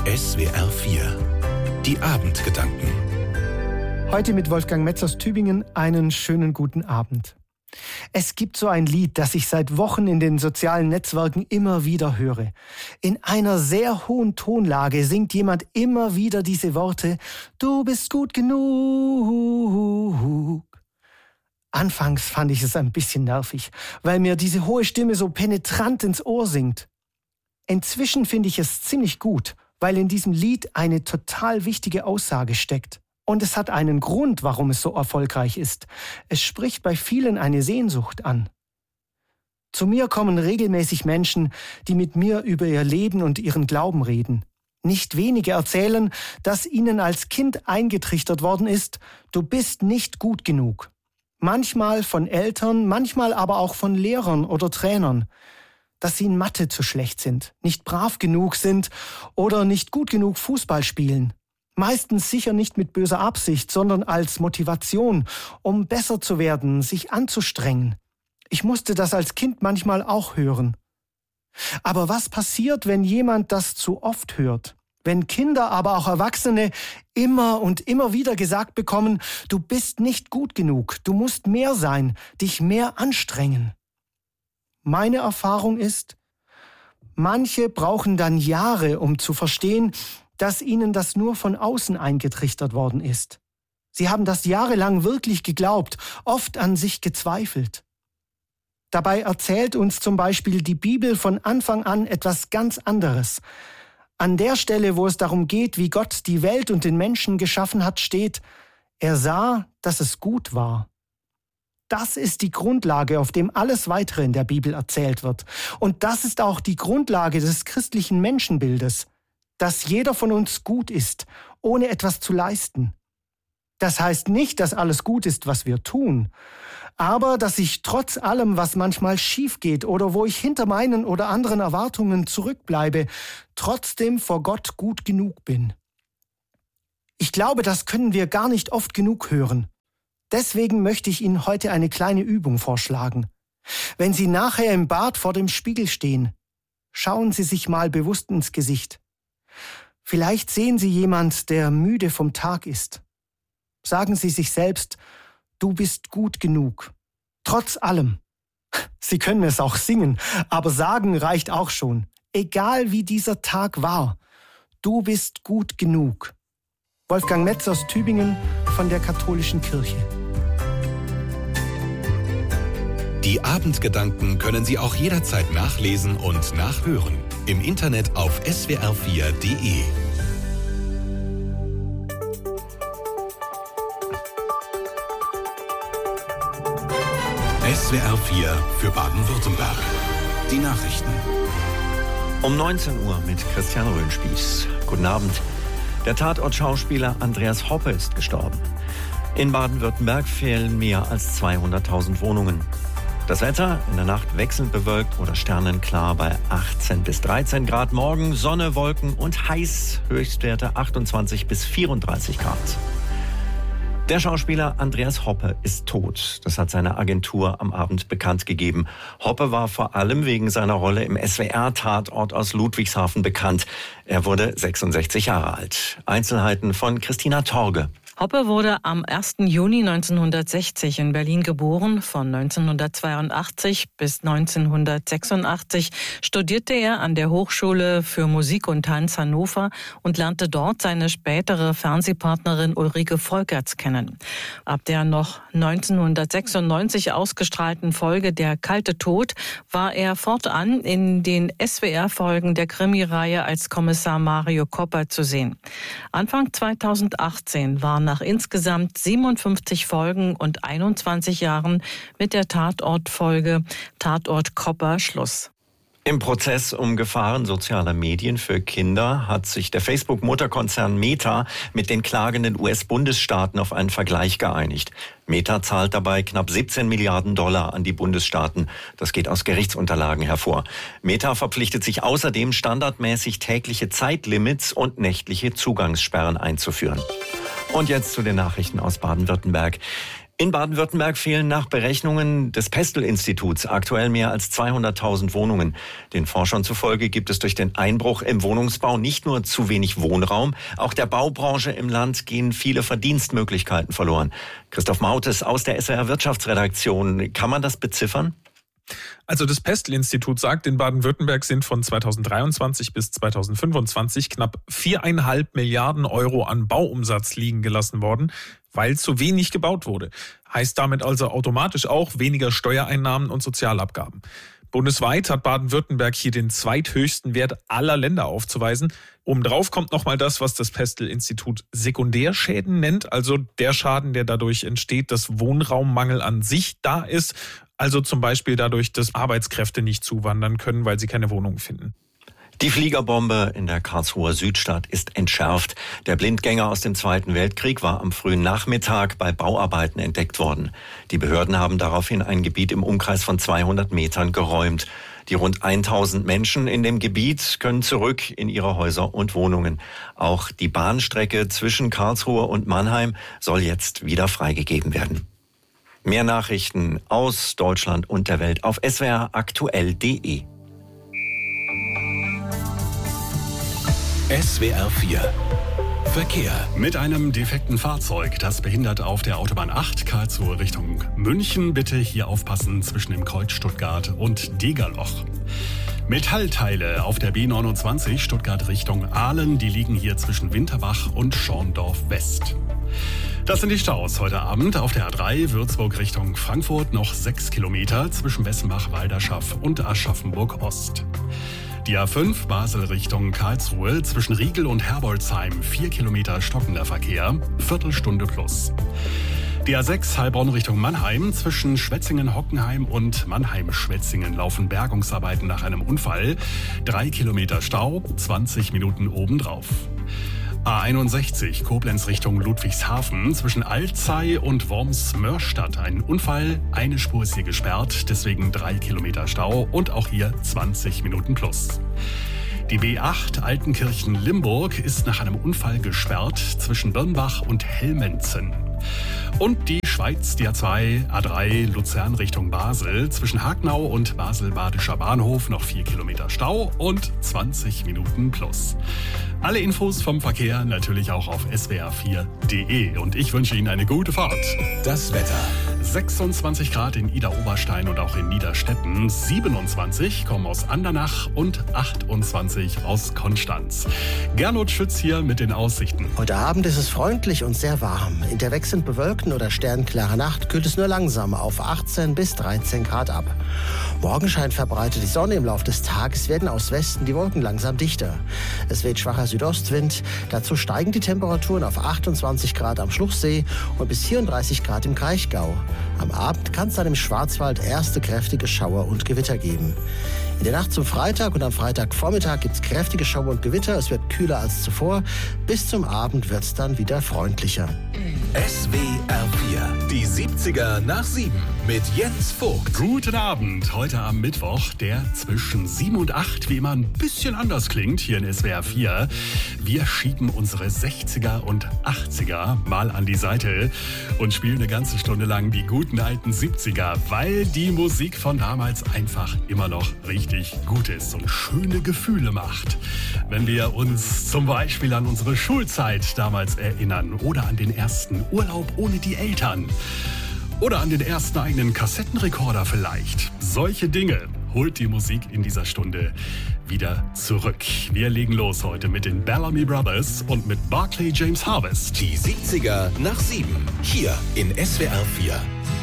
SWR 4. Die Abendgedanken. Heute mit Wolfgang Metz aus Tübingen einen schönen guten Abend. Es gibt so ein Lied, das ich seit Wochen in den sozialen Netzwerken immer wieder höre. In einer sehr hohen Tonlage singt jemand immer wieder diese Worte: Du bist gut genug. Anfangs fand ich es ein bisschen nervig, weil mir diese hohe Stimme so penetrant ins Ohr singt. Inzwischen finde ich es ziemlich gut, weil in diesem Lied eine total wichtige Aussage steckt. Und es hat einen Grund, warum es so erfolgreich ist. Es spricht bei vielen eine Sehnsucht an. Zu mir kommen regelmäßig Menschen, die mit mir über ihr Leben und ihren Glauben reden. Nicht wenige erzählen, dass ihnen als Kind eingetrichtert worden ist: Du bist nicht gut genug. Manchmal von Eltern, manchmal aber auch von Lehrern oder Trainern. Dass sie in Mathe zu schlecht sind, nicht brav genug sind oder nicht gut genug Fußball spielen. Meistens sicher nicht mit böser Absicht, sondern als Motivation, um besser zu werden, sich anzustrengen. Ich musste das als Kind manchmal auch hören. Aber was passiert, wenn jemand das zu oft hört? Wenn Kinder, aber auch Erwachsene immer und immer wieder gesagt bekommen: Du bist nicht gut genug, du musst mehr sein, dich mehr anstrengen. Meine Erfahrung ist, manche brauchen dann Jahre, um zu verstehen, dass ihnen das nur von außen eingetrichtert worden ist. Sie haben das jahrelang wirklich geglaubt, oft an sich gezweifelt. Dabei erzählt uns zum Beispiel die Bibel von Anfang an etwas ganz anderes. An der Stelle, wo es darum geht, wie Gott die Welt und den Menschen geschaffen hat, steht: Er sah, dass es gut war. Das ist die Grundlage, auf dem alles Weitere in der Bibel erzählt wird. Und das ist auch die Grundlage des christlichen Menschenbildes, dass jeder von uns gut ist, ohne etwas zu leisten. Das heißt nicht, dass alles gut ist, was wir tun, aber dass ich trotz allem, was manchmal schief geht oder wo ich hinter meinen oder anderen Erwartungen zurückbleibe, trotzdem vor Gott gut genug bin. Ich glaube, das können wir gar nicht oft genug hören. Deswegen möchte ich Ihnen heute eine kleine Übung vorschlagen. Wenn Sie nachher im Bad vor dem Spiegel stehen, schauen Sie sich mal bewusst ins Gesicht. Vielleicht sehen Sie jemand, der müde vom Tag ist. Sagen Sie sich selbst: Du bist gut genug. Trotz allem. Sie können es auch singen, aber sagen reicht auch schon. Egal wie dieser Tag war, du bist gut genug. Wolfgang Metz aus Tübingen von der Katholischen Kirche. Die Abendgedanken können Sie auch jederzeit nachlesen und nachhören. Im Internet auf swr4.de. SWR 4 für Baden-Württemberg. Die Nachrichten. Um 19 Uhr mit Christian Röhnspieß. Guten Abend. Der Tatort-Schauspieler Andreas Hoppe ist gestorben. In Baden-Württemberg fehlen mehr als 200.000 Wohnungen. Das Wetter in der Nacht wechselnd bewölkt oder sternenklar bei 18 bis 13 Grad. Morgen Sonne, Wolken und heiß. Höchstwerte 28 bis 34 Grad. Der Schauspieler Andreas Hoppe ist tot. Das hat seine Agentur am Abend bekannt gegeben. Hoppe war vor allem wegen seiner Rolle im SWR-Tatort aus Ludwigshafen bekannt. Er wurde 66 Jahre alt. Einzelheiten von Christina Torge. Hoppe wurde am 1. Juni 1960 in Berlin geboren. Von 1982 bis 1986 studierte er an der Hochschule für Musik und Tanz Hannover und lernte dort seine spätere Fernsehpartnerin Ulrike Volkerts kennen. Ab der noch 1996 ausgestrahlten Folge Der kalte Tod war er fortan in den SWR-Folgen der Krimireihe als Kommissar Mario Kopper zu sehen. Anfang 2018 waren nach insgesamt 57 Folgen und 21 Jahren mit der Tatort-Folge Tatort Kopper Schluss. Im Prozess um Gefahren sozialer Medien für Kinder hat sich der Facebook-Mutterkonzern Meta mit den klagenden US-Bundesstaaten auf einen Vergleich geeinigt. Meta zahlt dabei knapp 17 Milliarden Dollar an die Bundesstaaten. Das geht aus Gerichtsunterlagen hervor. Meta verpflichtet sich außerdem, standardmäßig tägliche Zeitlimits und nächtliche Zugangssperren einzuführen. Und jetzt zu den Nachrichten aus Baden-Württemberg. In Baden-Württemberg fehlen nach Berechnungen des Pestel-Instituts aktuell mehr als 200.000 Wohnungen. Den Forschern zufolge gibt es durch den Einbruch im Wohnungsbau nicht nur zu wenig Wohnraum, auch der Baubranche im Land gehen viele Verdienstmöglichkeiten verloren. Christoph Mautes aus der SWR Wirtschaftsredaktion. Kann man das beziffern? Also das Pestel-Institut sagt, in Baden-Württemberg sind von 2023 bis 2025 knapp 4,5 Milliarden Euro an Bauumsatz liegen gelassen worden, weil zu wenig gebaut wurde. Heißt damit also automatisch auch weniger Steuereinnahmen und Sozialabgaben. Bundesweit hat Baden-Württemberg hier den zweithöchsten Wert aller Länder aufzuweisen. Obendrauf kommt nochmal das, was das Pestel-Institut Sekundärschäden nennt, also der Schaden, der dadurch entsteht, dass Wohnraummangel an sich da ist. Also zum Beispiel dadurch, dass Arbeitskräfte nicht zuwandern können, weil sie keine Wohnung finden. Die Fliegerbombe in der Karlsruher Südstadt ist entschärft. Der Blindgänger aus dem Zweiten Weltkrieg war am frühen Nachmittag bei Bauarbeiten entdeckt worden. Die Behörden haben daraufhin ein Gebiet im Umkreis von 200 Metern geräumt. Die rund 1000 Menschen in dem Gebiet können zurück in ihre Häuser und Wohnungen. Auch die Bahnstrecke zwischen Karlsruhe und Mannheim soll jetzt wieder freigegeben werden. Mehr Nachrichten aus Deutschland und der Welt auf swraktuell.de. SWR 4 Verkehr. Mit einem defekten Fahrzeug, das behindert auf der Autobahn 8 Karlsruhe Richtung München. Bitte hier aufpassen zwischen dem Kreuz Stuttgart und Degerloch. Metallteile auf der B29 Stuttgart Richtung Aalen, die liegen hier zwischen Winterbach und Schorndorf West. Das sind die Staus heute Abend auf der A3 Würzburg Richtung Frankfurt, noch 6 Kilometer zwischen Wessenbach, Walderschaff und Aschaffenburg Ost. Die A5 Basel Richtung Karlsruhe zwischen Riegel und Herbolzheim 4 Kilometer stockender Verkehr, Viertelstunde plus. Die A6 Heilbronn Richtung Mannheim zwischen Schwetzingen-Hockenheim und Mannheim-Schwetzingen laufen Bergungsarbeiten nach einem Unfall. 3 Kilometer Stau, 20 Minuten obendrauf. A61 Koblenz Richtung Ludwigshafen zwischen Alzey und Worms-Mörstadt ein Unfall. Eine Spur ist hier gesperrt, deswegen 3 Kilometer Stau und auch hier 20 Minuten plus. Die B8 Altenkirchen-Limburg ist nach einem Unfall gesperrt zwischen Birnbach und Helmenzen. Und die Schweiz, die A2, Luzern Richtung Basel, zwischen Hagnau und Basel-Badischer Bahnhof noch 4 Kilometer Stau und 20 Minuten plus. Alle Infos vom Verkehr natürlich auch auf swr4.de und ich wünsche Ihnen eine gute Fahrt. Das Wetter. 26 Grad in Idar-Oberstein und auch in Niederstetten, 27 kommen aus Andernach und 28 aus Konstanz. Gernot Schütz hier mit den Aussichten. Heute Abend ist es freundlich und sehr warm. In der wechselnd bewölkten oder sternklaren Nacht kühlt es nur langsam auf 18 bis 13 Grad ab. Morgen scheint verbreitet die Sonne. Im Laufe des Tages werden aus Westen die Wolken langsam dichter. Es weht schwacher Südostwind. Dazu steigen die Temperaturen auf 28 Grad am Schluchsee und bis 34 Grad im Kraichgau. Am Abend kann es dann im Schwarzwald erste kräftige Schauer und Gewitter geben. In der Nacht zum Freitag und am Freitagvormittag gibt es kräftige Schauer und Gewitter. Es wird kühler als zuvor. Bis zum Abend wird es dann wieder freundlicher. SWR 4, die 70er nach 7 mit Jens Vogt. Guten Abend, heute am Mittwoch, der zwischen 7 und 8 wie immer ein bisschen anders klingt hier in SWR 4. Wir schieben unsere 60er und 80er mal an die Seite und spielen eine ganze Stunde lang die guten alten 70er, weil die Musik von damals einfach immer noch richtig gut ist und schöne Gefühle macht. Wenn wir uns zum Beispiel an unsere Schulzeit damals erinnern oder an den ersten Urlaub ohne die Eltern oder an den ersten eigenen Kassettenrekorder vielleicht. Solche Dinge holt die Musik in dieser Stunde wieder zurück. Wir legen los heute mit den Bellamy Brothers und mit Barclay James Harvest. Die 70er nach 7, hier in SWR 4.